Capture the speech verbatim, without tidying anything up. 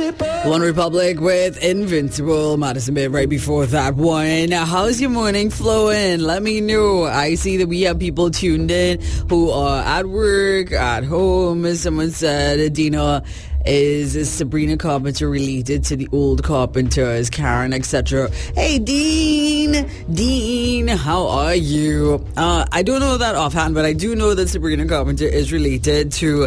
One Republic with Invincible. Madison Bay right before that one. How's your morning flowing? Let me know. I see that we have people tuned in who are at work, at home. Someone said, Dina, is Sabrina Carpenter related to the old Carpenters, Karen, et cetera? Hey, Dean! Dean, how are you? Uh, I don't know that offhand, but I do know that Sabrina Carpenter is related to